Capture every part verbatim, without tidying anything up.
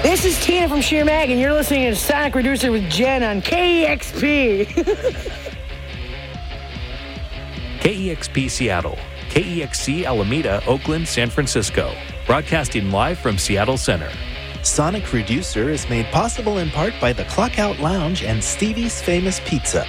This is Tina from Sheer Mag, and you're listening to Sonic Reducer with Jen on K E X P. K E X P Seattle, K E X C Alameda, Oakland, San Francisco. Broadcasting live from Seattle Center. Sonic Reducer is made possible in part by the Clockout Lounge and Stevie's Famous Pizza.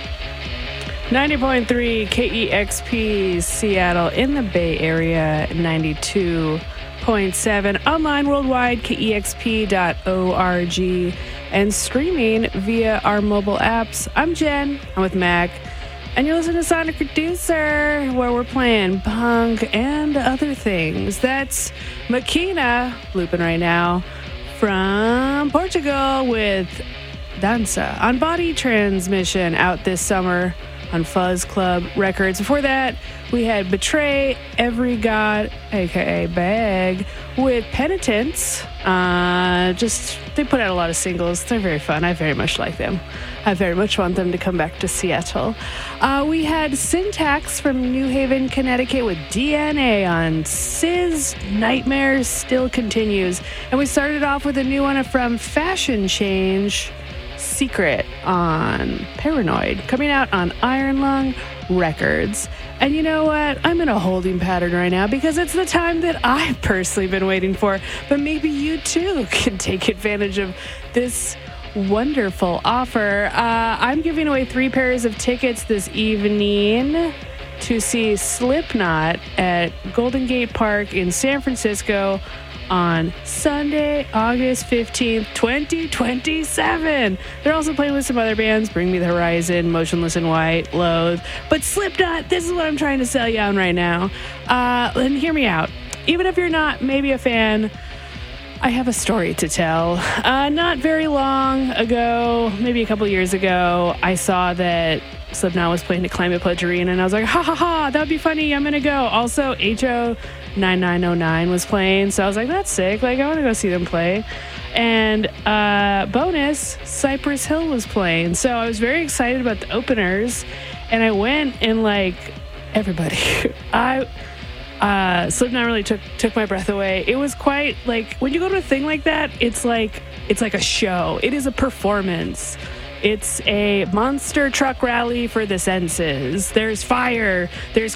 ninety point three K E X P Seattle in the Bay Area, ninety-two point seven online worldwide, K E X P dot org, and streaming via our mobile apps. I'm Jen. I'm with Mac. And you're listening to Sonic Reducer, where we're playing punk and other things. That's Makina, looping right now, from Portugal with Dança on Body Transmission, out this summer on Fuzz Club Records. Before that, we had Betray Every God, a k a. Bag, with Penitence. Uh, just, they put out a lot of singles. They're very fun. I very much like them. I very much want them to come back to Seattle. Uh, we had Syntax from New Haven, Connecticut with D N A on Sizz Nightmare Still Continues. And we started off with a new one from Fashion Change, Secret, on Paranoid, coming out on Iron Lung Records. And you know what? I'm in a holding pattern right now because it's the time that I've personally been waiting for. But maybe you too can take advantage of this wonderful offer. Uh, I'm giving away three pairs of tickets this evening to see Slipknot at Golden Gate Park in San Francisco on Sunday, August fifteenth, twenty twenty-seven. They're also playing with some other bands, Bring Me the Horizon, Motionless in White, Loathe. But Slipknot, this is what I'm trying to sell you on right now. Uh, and hear me out. Even if you're not maybe a fan, I have a story to tell. Uh, not very long ago, maybe a couple years ago, I saw that Slipknot was playing at Climate Pledge Arena, and I was like, ha ha ha, that would be funny, I'm gonna go. Also, H O ninety-nine oh nine was playing, so I was like, that's sick, like, I want to go see them play. And uh, bonus, Cypress Hill was playing, so I was very excited about the openers, and I went and, like, everybody, I... Uh, Slipknot really took took my breath away. It was quite, like, when you go to a thing like that, it's like it's like a show. It is a performance. It's a monster truck rally for the senses. There's fire. There's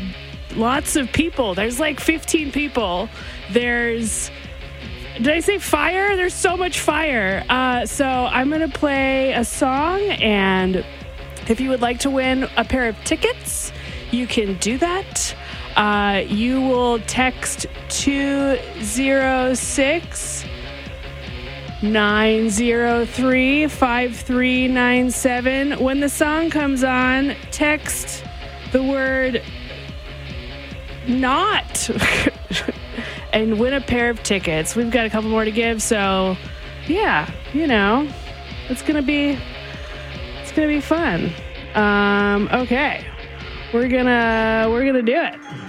lots of people. There's like fifteen people. There's, did I say fire? There's so much fire. Uh, so I'm going to play a song, and if you would like to win a pair of tickets, you can do that. Uh, you will text two zero six, nine zero three, five three nine seven. When the song comes on, text the word not and win a pair of tickets. We've got a couple more to give, so yeah, you know, it's gonna be it's gonna be fun. Um, okay. We're gonna we're gonna do it.